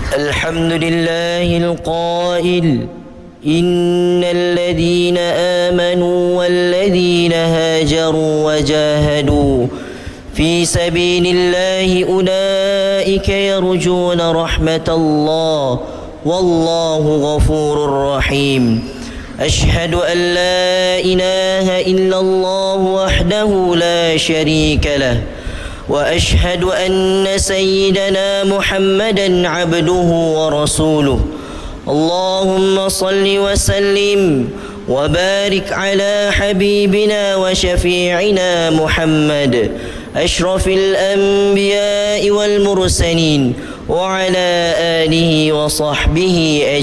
الحمد لله القائل إن الذين آمنوا والذين هاجروا وجاهدوا في سبيل الله أولئك يرجون رحمة الله والله غفور رحيم. أشهد أن لا إله إلا الله وحده لا شريك له وأشهد أن سيدنا محمدا عبده ورسوله. اللهم صل وسلم وبارك على حبيبنا وشفيعنا محمد أشرف الأنبياء والمرسلين وعلى آله وصحبه أجمعين.